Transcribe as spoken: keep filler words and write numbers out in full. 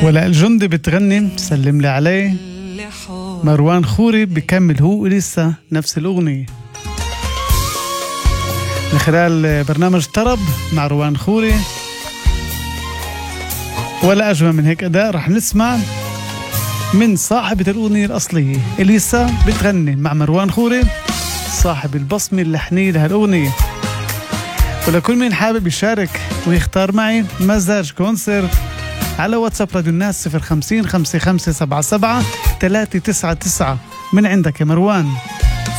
ولا الجندي بتغني سلم لي عليه. مروان خوري بكمل هو لسه نفس الأغنية من خلال برنامج طرب مع روان خوري. ولا أجمل من هيك أداء رح نسمع من صاحبة الأغنية الأصلية إليسا بتغني مع مروان خوري صاحب البصمة اللحنية لهالأغنية. ولكل من حابب يشارك ويختار معي مزاج كونسرت على واتساب راديو الناس صفر خمسين خمسة خمسة سبعة سبعة ثلاثة تسعة تسعة. من عندك يا مروان.